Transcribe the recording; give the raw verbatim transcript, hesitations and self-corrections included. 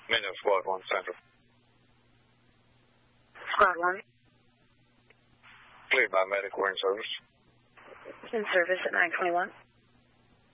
Minute Squad one Central. Squad one. Cleared by medic. We're in service. In service at nine twenty-one.